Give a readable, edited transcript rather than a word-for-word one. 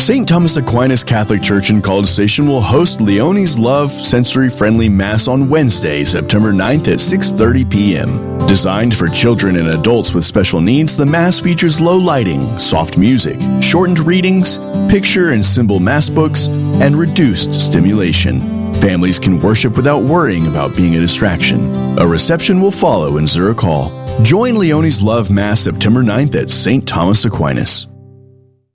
St. Thomas Aquinas Catholic Church in College Station will host Leonie's Love sensory-friendly Mass on Wednesday, September 9th at 6:30 p.m. Designed for children and adults with special needs, the Mass features low lighting, soft music, shortened readings, picture and symbol Mass books, and reduced stimulation. Families can worship without worrying about being a distraction. A reception will follow in Zurich Hall. Join Leonie's Love Mass September 9th at St. Thomas Aquinas.